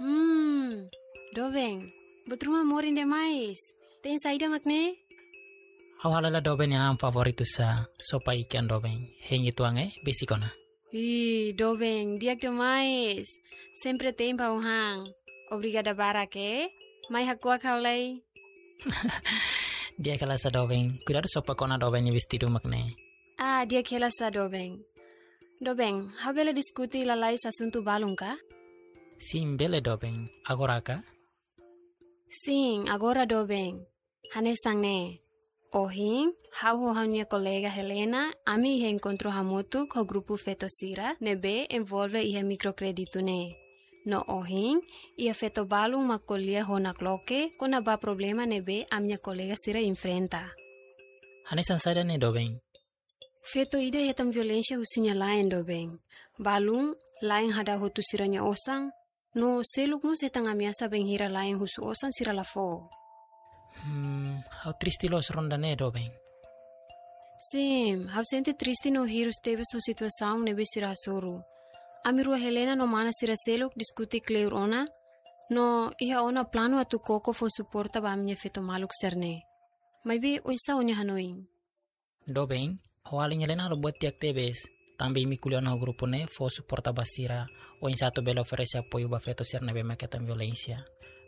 Dobeng, betruma morin demais. Tem saída makne? Hawalala doben yang favoritus sa sopa ikan doben. Hengi tuange besikona. Dobeng, diak demais. Sempre tem pauhang. Obrigada barake. Mai hakua kaulay. Dia kala sa doben. Cuidado sopa kona doben yang vestido makne. Dia kela sa Dobeng. Dobeng, habela diskuti lalais asunto balong ka? Sim, bele doben. Agora ka? Sim, agora Dobeng. Hanesang ne. Ohing, hau minha colega Helena, ami encontrou hamutu com o grupo Fetosira, nebe envolve ia microcredito ne. No ohing, ia feto balung macolia honakloke, con aba problema nebe a minha colega Sira enfrenta. Hanesan sada ne doben. Feto ida hetam violência husinya lain Dobeng. Balung, lain hada hotu siranya osang, no seluk mo setang amiasa benghira lain husu osang sira lafo. How triste los ronda ne doben. Sim, hau sente triste no hirus tebe so situação nebe sira soro. Amirua Helena no mana sira seluk diskuti kleur ona, no iha ona plano atu koko fo suporta ba minha feto maluk serne. Maybe oisa onya hanoing. Doben, hawalin Helena lo buat tiak tebes. Tambi mi kuliah no grupo ne fo suporta basira o in satu belo oferece apoio ba feto ser nebe maketan violência.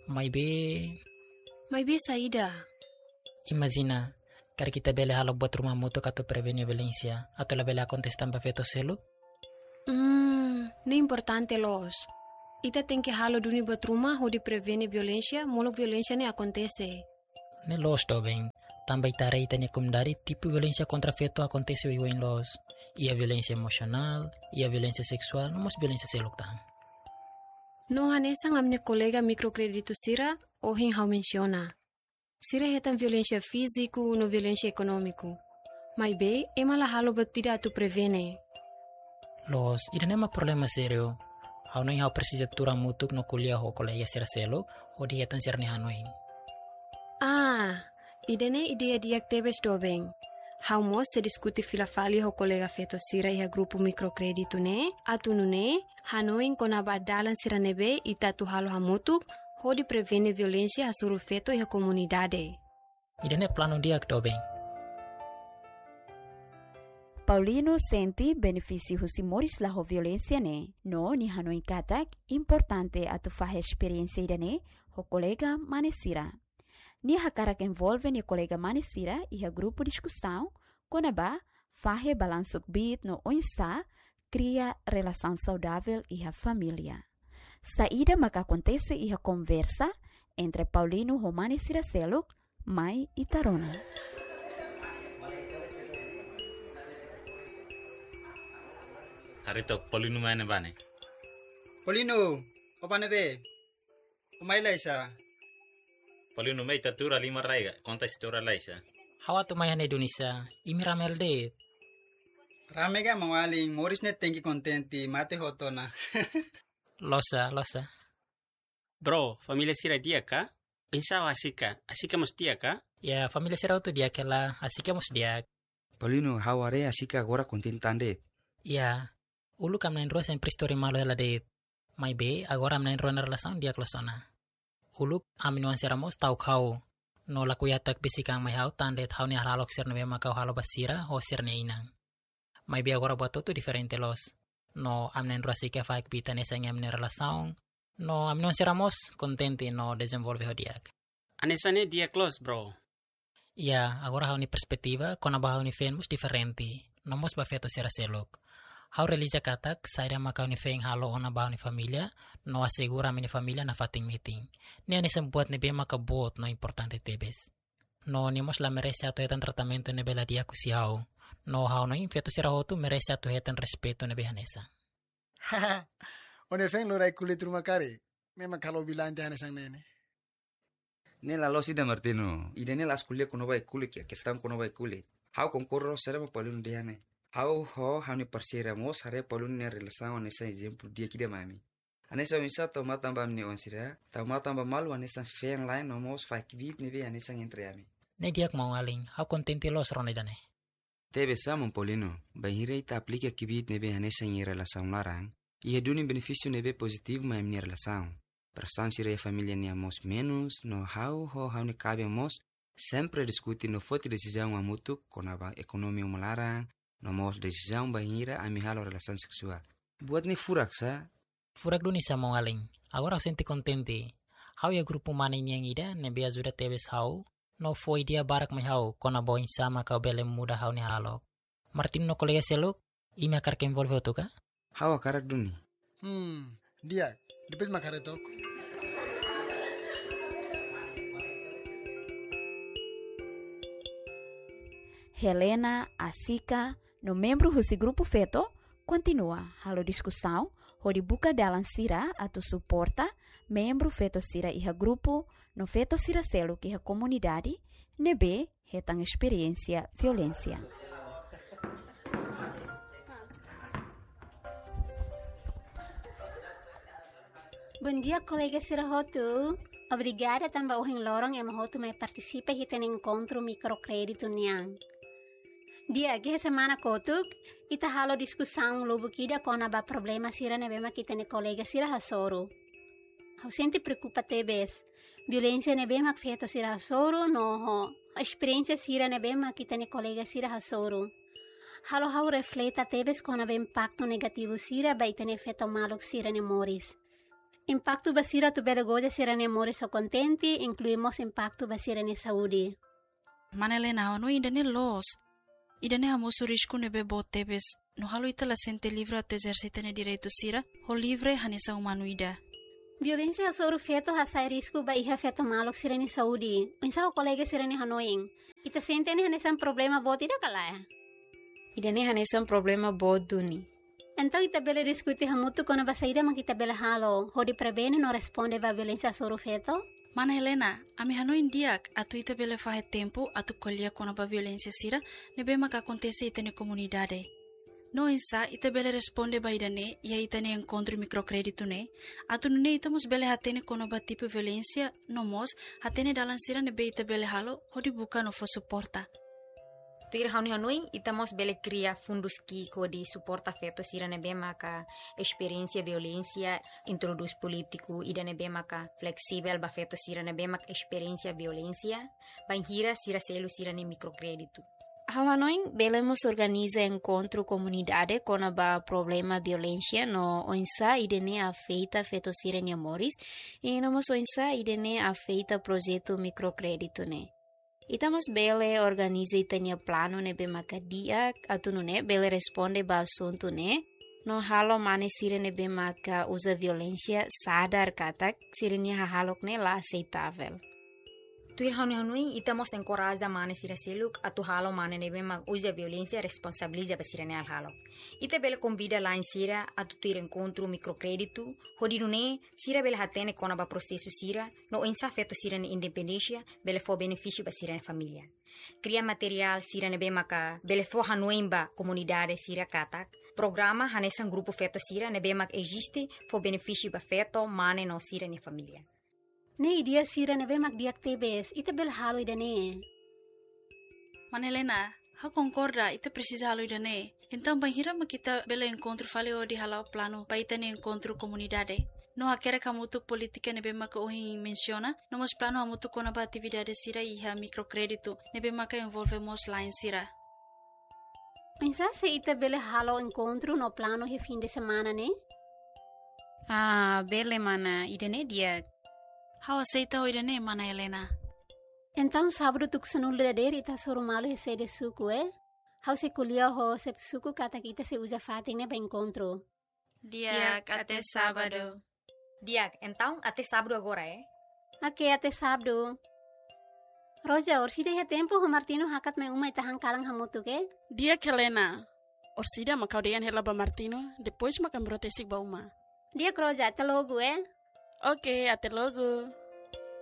Maybe saída. Imagina, kar kita bele halo buat rumah mutu katu prevenir violência, atau la bele contestan ba feto selu? Não importante los. Ita tem que halo duni buat rumah ho di prevenir violência, molo violência ne acontece. Ne los doben, também tare ita ne kumdari tipo violência contra feto acontece em los. Ia violência emocional, ia violência sexual, não mos violência seluk tang. No hanesang a minha colega microcredito Sira, ohin hau menciona. Sira hetam violência físico no violência econômico. Mas be, emala halo batida tu prevene. Los, ida nema problema serio. Hau noi hau precisa tura mutuk no kuliah ho colega sira selo, o di hetan sira ni hanoing. Idene ideia diak tebes Dobeng. Hau mos se diskuti filafali ho colega feto Sira iha grupo microcredito ne, atunu ne, hanoing kona badalan sira nebe ita tu halo hamutuk, ho di prevene violência hasuru feto iha comunidade. Idene plano diak Dobeng. Paulino senti benefício husimores la ho violência ne, no ni hanoi katak importante atu fahe experiência idane ho colega manesira. Ni hakarak envolve ni colega manesira iha grupo discussão, konaba fahe balansuk bit no oinsa cria relação saudável iha família. Saída maka acontece iha conversa entre Paulino ho manesira seluk, mai e Tarona. Harito Paulino mana bane? Paulino, apa nebe? Kumai laisa. Paulino mai tatura lima raiga, konta istora laisa. Hawa tu mayan Indonesia, imi ramel de. Rame ga mawaling, Moris net tengi kontenti, mate hotona. Losa. Bro, familia Sira dia ka? Pensava asika mos dia ka? Ya, familia sira tu dia kela, asika mos dia. Paulino, haware asika agora contentande. Ya, ulu kam nain ruas sempre story malo ela de. Mai be, agora am nain ruas na relação dia klosona. Uluk aminuan siramos tau kau. No la kuyatak bisikang may hau tandet hau ni halalok sir na makau halo basira o sir na inang. May be agora buat tu diferente los. No amnen ruasika faik bitan esang amne relação. No aminuan siramos contente no desenvolve ho diak. Anesane dia close, bro. Ya, agora hau ni perspektiva kona ba hau ni fenmus diferente. Nomos ba feto sira selok. Hau relija katak, saira makau ni feng halo ona ba ni familia, no asegura mi familia na fating meeting. Ni ani sembuat ni be makabot no importante tebes. No ni mos la merece ato hetan tratamento ni bela dia ku si hau. No hau no infeto sira hotu merece ato hetan respeto ni behanesa. Haha, one feng lo rai kulit rumah kari. Memang kalau bilang jangan sang nene. Nela lo sida Martino, ida nela kuliah kono bai kulit ya, kestam kono bai kulit. Hau concorro será Paulino diane. Hau ni persiramos hare Paulino ne relação nessa exemplo dia que mami. Anessa unsa toma tamba mne onsira, toma tamba malu anessa fen line nomos fak vit ne be anessa entre ami. Ne diak mau aling, hau contente los ronedane. Tebe samon Paulino, bahire ita aplica que vit ne be anessa em relação larang, e redune benefício ne be positivo ma mne relação. Pressão sira família nia mos menos, no hau ni cabe mos, sempre discutir no foto decisão amutu, konaba ekonomi melarang, no mos decisão bahira amihalo relação seksual. Buat ni furak sa? Furak duni sa mongaling. Agora senti contente. Hau ya grupo maning yang ida nebe ajuda tebes hau, no foi dia barak mai hau, konaba insama kau bele muda hau ni halok. Martin no kolega seluk, ime akar ke envolve otuka? Hau akarak duni. Dia, depois makaretok. Helena, Asika, no membro desse grupo feto, continua a discussão, onde buka dalam sira atau suporta membro feto sira iha grupo, no feto sira selo que a comunidade, nebe hetang experiência violência. Bom dia, colega Sira Hotu. Obrigada também ao lorong yang Hotu me participa e tem encontro microcrédito niang. Dia que semana kotuk ita halo discussão lobo kida kona ba problema sira nebema kita ne colega sira hasoro. Hau sente preocupa tebes. Violência nebema feito sira hasoro no a experiência sira nebema kita ne colega sira hasoro. Halo hau refleta tebes kona ba impacto negativo sira ba ita ne feito malo sira ne moris. Impacto basira tu belagoja sira ne moris so contenti, incluímos impacto basira ne saúde. Manelena, no ainda ne los. Idane hamosu risco nebe botebes, no halo ita la sente livre a exercita ne direito sira, ho livre hanesa humano ida. Violência sobre feto hasai risco ba iha feto malok sira ne saúde. Insa o colega sira ne hanoing. Ita sente ne hanesa problema bot ida kalaya. Idane hanesa problema bot duni. Então ita bela discutir hamutu kona basaida makita bela halo, ho di prebene no responde ba violência sobre feto. Mana Helena, ami hano indiak, atu ita bele fahe tempo, atu kolia kona ba violência sira, nebe maka acontece ita ne comunidade. No insa, ita bele responde ba idane, ia ita ne encontro microcrédito ne, atu nune ita mos bele hatene kona ba tipo violência, no mos, hatene dalan sira nebe ita bele halo, hodi buka no fo suporta. Tuir hauni hanui, itamos bele cria fundos que de suporta feto sira nebe maka experiência violência, introduz político, ida nebe maka flexível ba feto sira nebe maka experiência violência, banhira sira selo sira ne microcrédito. Hanoi belemos organiza encontro comunidade com a problema violência no onsa idene afeita feto sira ne moris e nomos onsa idene afeita projeto microcrédito ne. Itamos bele organiza itania plano nebe makadia atunune bele responde ba assunto ne no halo mane sire nebe maka usa violência sadar katak sirenia halok ne la aceitável. Tuir hanui itamos encoraja mane sira seluk atu halo mane nebe mak usa violência responsabiliza ba sira ne al halo. Ita bele convida lá em sira atu tuir encontro microcrédito hodinune sira bele hatene kona ba processo sira no insa feto sira ne independência bele fo benefício ba sira ne família. Cria material sira nebe maka bele fo hanui ba comunidade sira katak. Programa hanesan grupo feto sira nebe mak existe fo benefício ba feto mane no sira ne família. Ne idia sira nebe mak diak tebes, ita bel halo idane. Manelena, ha concorda, ita precisa halo idane. Então banhira makita bele encontro faleo di halau plano, pa ita ne encontro comunidade. No hakere kamutuk politika nebe maka ohin menciona, nomos plano hamutuk kona ba atividade sira iha microcrédito, nebe maka envolvemos lá em sira. Pensa se ita bele halo encontro no plano he fim de semana, ne? Ah, bele mana, idane dia. How aceita o idane, mana Helena? Então sábado tu kusanul dader ita soro malo he sede suku, How se kulia ho se suku kata kita se usa fating ne ba encontro. Diak, até sábado. Diak, então até sábado agora, Ok, até sábado. Roja, orsida he tempo ho Martino hakat me uma itahang kalang hamutu ke? Diak, Helena. Orsida makaudean hela ba Martino, depois makan brotesik ba uma. Diak, Roja, até logo, Ok, até logo.